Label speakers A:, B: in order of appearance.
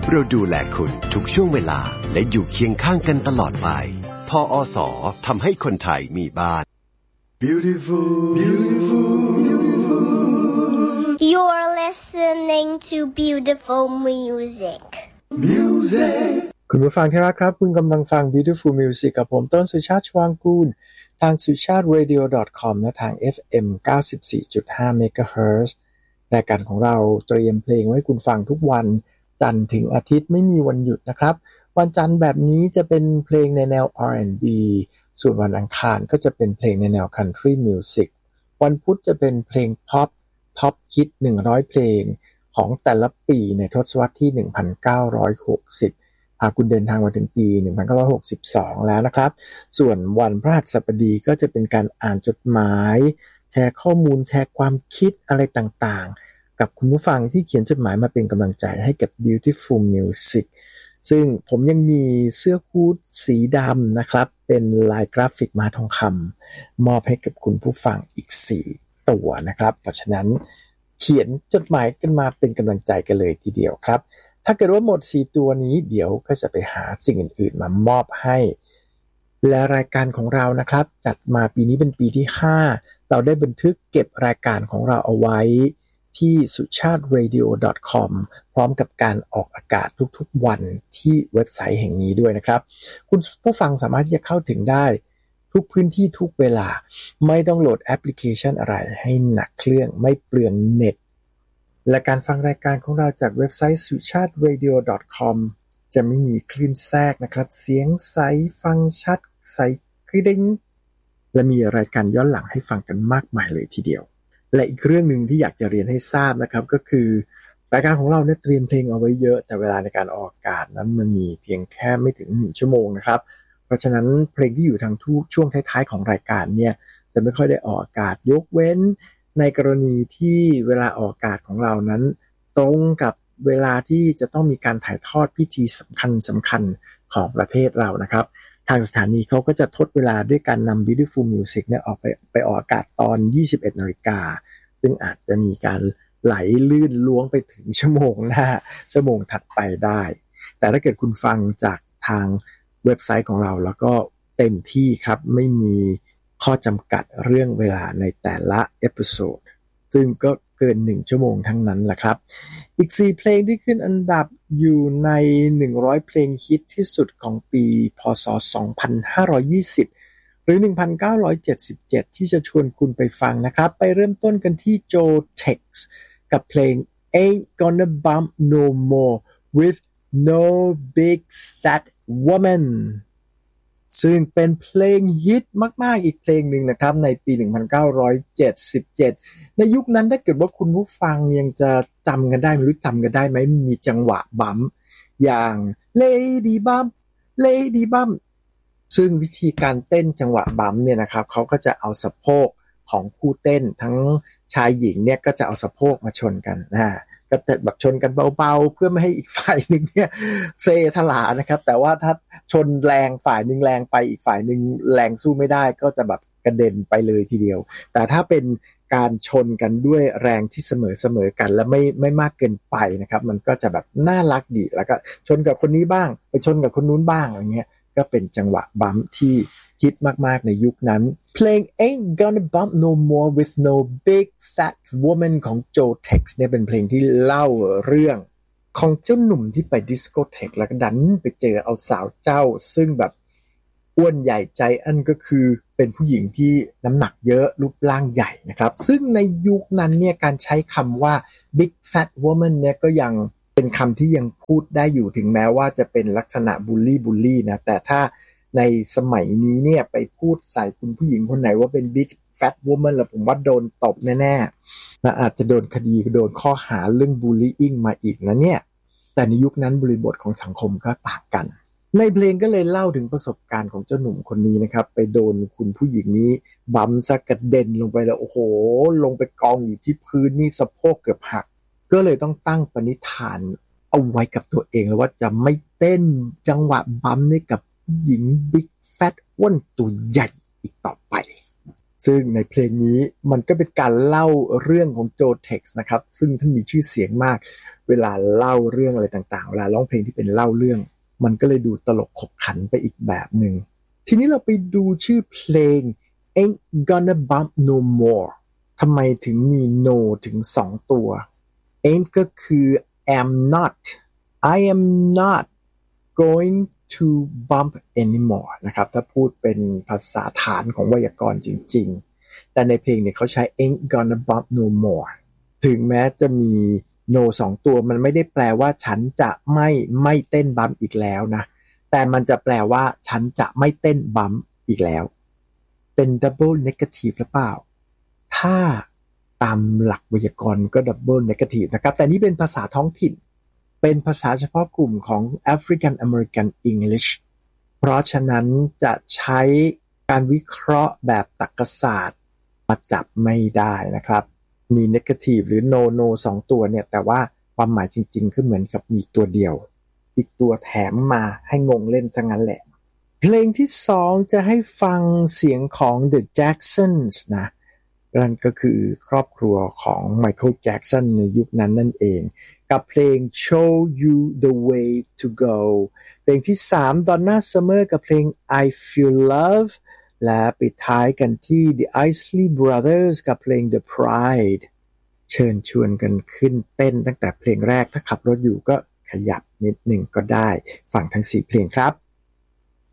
A: เราดูแลคุณทุกช่วงเวลาและอยู่เคียงข้างกันตลอดไปทอสทำให้คนไทยมีบ้าน
B: Beautiful, beautiful, beautiful.
C: You're listening to beautiful music.
B: Music.
D: คุณผู้ฟังที่รักครับคุณกำลังฟัง Beautiful Music กับผมต้นสุชาติชวางกูลทางสุชาติ radio.com และทาง FM 94.5 MHz รายการของเราเตรียมเพลงไว้คุณฟังทุกวันจันทร์ถึงอาทิตย์ไม่มีวันหยุดนะครับวันจันทร์แบบนี้จะเป็นเพลงในแนว R&B ส่วนวันอังคารก็จะเป็นเพลงในแนว Country Music วันพุธจะเป็นเพลง Pop Top Hit 100 เพลงของแต่ละปีในทศวรรษที่ 1960 พาคุณเดินทางมาถึงปี 1962 แล้วนะครับส่วนวันพฤหัสบดีก็จะเป็นการอ่านจดหมายแชร์ข้อมูลแชร์ความคิดอะไรต่างๆกับคุณผู้ฟังที่เขียนจดหมายมาเป็นกำลังใจให้กับ Beautiful Music ซึ่งผมยังมีเสื้อฮู้ดสีดำนะครับเป็นลายกราฟิกม้าทองคำมอบให้กับคุณผู้ฟังอีก4ตัวนะครับเพราะฉะนั้นเขียนจดหมายกันมาเป็นกำลังใจกันเลยทีเดียวครับถ้าเกิดว่าหมด4ตัวนี้เดี๋ยวก็จะไปหาสิ่งอื่นๆมามอบให้และรายการของเรานะครับจัดมาปีนี้เป็นปีที่5เราได้บันทึกเก็บรายการของเราเอาไว้ที่ suchatradio.com พร้อมกับการออกอากาศทุกๆวันที่เว็บไซต์แห่งนี้ด้วยนะครับคุณผู้ฟังสามารถที่จะเข้าถึงได้ทุกพื้นที่ทุกเวลาไม่ต้องโหลดแอปพลิเคชันอะไรให้หนักเครื่องไม่เปลืองเน็ตและการฟังรายการของเราจากเว็บไซต์ suchatradio.com จะไม่มีคลื่นแทรกนะครับเสียงใสฟังชัดใสกริ๊งและมีรายการย้อนหลังให้ฟังกันมากมายเลยทีเดียวและอีกเรื่องนึงที่อยากจะเรียนให้ทราบนะครับก็คือรายการของเราเนี่ยเตรียมเพลงเอาไว้เยอะแต่เวลาในการออกอากาศนั้นมันมีเพียงแค่ไม่ถึง1ชั่วโมงนะครับเพราะฉะนั้นเพลงที่อยู่ทางทุกช่วงท้ายๆของรายการเนี่ยจะไม่ค่อยได้ออกอากาศยกเว้นในกรณีที่เวลาออกอากาศของเรานั้นตรงกับเวลาที่จะต้องมีการถ่ายทอดพิธีสำคัญของประเทศเรานะครับทางสถานีเขาก็จะทดเวลาด้วยการนำ Beautiful Music เนี่ยออกไปออกอากาศตอน 21:00 น.ซึ่งอาจจะมีการไหลลื่นล้วงไปถึงชั่วโมงหน้าชั่วโมงถัดไปได้แต่ถ้าเกิดคุณฟังจากทางเว็บไซต์ของเราแล้วก็เต็มที่ครับไม่มีข้อจำกัดเรื่องเวลาในแต่ละเอพิโซดซึ่งก็เกิน1ชั่วโมงทั้งนั้นแหละครับอีก4เพลงที่ขึ้นอันดับอยู่ใน100เพลงฮิตที่สุดของปีพ.ศ. 2520 หรือ 1977 ที่จะชวนคุณไปฟังนะครับไปเริ่มต้นกันที่ Joe Tex กับเพลง Ain't Gonna Bump No More with No Big Fat Woman ซึ่งเป็นเพลงฮิตมากๆอีกเพลงหนึ่งนะครับในปี 1977 ในยุคนั้นถ้าเกิดว่าคุณผู้ฟังยังจะจำกันได้ไม่รู้จำกันได้ไหมมีจังหวะบัมป์อย่าง Lady Bump Lady Bump ซึ่งวิธีการเต้นจังหวะบัมป์เนี่ยนะครับเขาก็จะเอาสะโพกของคู่เต้นทั้งชายหญิงเนี่ยก็จะเอาสะโพกมาชนกันก็จะแบบชนกันเบาๆเพื่อไม่ให้อีกฝ่ายนึงเนี่ยเซทลานะครับแต่ว่าถ้าชนแรงฝ่ายนึงแรงไปอีกฝ่ายนึงแรงสู้ไม่ได้ก็จะแบบกระเด็นไปเลยทีเดียวแต่ถ้าเป็นการชนกันด้วยแรงที่เสมอกันและไม่มากเกินไปนะครับมันก็จะแบบน่ารักดีแล้วก็ชนกับคนนี้บ้างไปชนกับคนนู้นบ้างอะไรเงี้ยก็เป็นจังหวะบัมป์ที่ฮิตมากๆในยุคนั้นเพลง Ain't Gonna Bump No More with No Big Fat Woman ของ Joe Tex เนี่ยเป็นเพลงที่เล่าเรื่องของเจ้าหนุ่มที่ไปดิสโกเทคแล้วก็ดันไปเจอเอาสาวเจ้าซึ่งแบบอ้วนใหญ่ใจอันก็คือเป็นผู้หญิงที่น้ำหนักเยอะรูปร่างใหญ่นะครับซึ่งในยุคนั้นเนี่ยการใช้คำว่า Big Fat Woman เนี่ยก็ยังเป็นคำที่ยังพูดได้อยู่ถึงแม้ว่าจะเป็นลักษณะบูลลี่นะแต่ถ้าในสมัยนี้เนี่ยไปพูดใส่คุณผู้หญิงคนไหนว่าเป็น Big Fat Woman แล้วผมว่าโดนตบแน่ๆและอาจจะโดนคดีโดนข้อหาเรื่อง bullying มาอีกนะเนี่ยแต่ในยุคนั้นบริบทของสังคมก็ต่างกันในเพลงก็เลยเล่าถึงประสบการณ์ของเจ้าหนุ่มคนนี้นะครับไปโดนคุณผู้หญิงนี้บัมซะกระเด็นลงไปแล้วโอ้โหลงไปกองอยู่ที่พื้นนี่สะโพกเกือบหักก็เลยต้องตั้งปณิธานเอาไว้กับตัวเองแล้วว่าจะไม่เต้นจังหวะบัมให้กับหญิงบิ๊กแฟตอ้วนตัวใหญ่อีกต่อไปซึ่งในเพลงนี้มันก็เป็นการเล่าเรื่องของโจเท็กซ์นะครับซึ่งท่านมีชื่อเสียงมากเวลาเล่าเรื่องอะไรต่างๆเวลาร้องเพลงที่เป็นเล่าเรื่องมันก็เลยดูตลกขบขันไปอีกแบบหนึ่งทีนี้เราไปดูชื่อเพลง Ain't Gonna Bump No More ทำไมถึงมี no ถึง2ตัว Ain't ก็คือ am not I am not going to bump anymore นะครับถ้าพูดเป็นภาษาฐานของไวยากรณ์จริงๆแต่ในเพลงเนี่ยเขาใช้ ain't gonna bump no more ถึงแม้จะมี no 2ตัวมันไม่ได้แปลว่าฉันจะไม่เต้นบัมป์อีกแล้วนะแต่มันจะแปลว่าฉันจะไม่เต้นบัมป์อีกแล้วเป็น double negative หรือเปล่าถ้าตามหลักไวยากรณ์ก็ double negative นะครับแต่นี่เป็นภาษาท้องถิ่นเป็นภาษาเฉพาะกลุ่มของ African American English เพราะฉะนั้นจะใช้การวิเคราะห์แบบตรรกศาสตร์มาจับไม่ได้นะครับมี negative หรือ no 2ตัวเนี่ยแต่ว่าความหมายจริงๆคือเหมือนกับมีตัวเดียวอีกตัวแถมมาให้งงเล่นซะงั้นแหละเพลงที่2จะให้ฟังเสียงของ The Jacksons นะนั่นก็คือครอบครัวของ Michael Jackson ในยุคนั้นนั่นเองกับเพลง Show You the Way to Go เพลงที่3 Donna Summer กับเพลง I Feel Love และปิดท้ายกันที่ The Isley Brothers กับเพลง The Pride เชิญชวนกันขึ้นเต้นตั้งแต่เพลงแรกถ้าขับรถอยู่ก็ขยับนิดหนึ่งก็ได้ฟังทั้ง4เพลงครับ